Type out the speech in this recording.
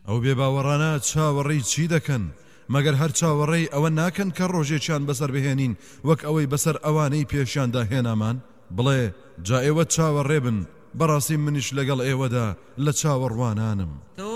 ئەو بێباوەڕانە چاوەڕێی چی دەکەن مەگەر هەر چاوەڕێی ئەوە ناکەن کە ڕۆژێکیان بەسەر بهێنین وەک ئەوەی بەسەر ئەوانەی پێشیاندا هێنامان بڵێ جا ئێوە چاوەڕێ بن بەڕاستی منیش لەگەڵ ئێوەدا لە چاوەڕوانانم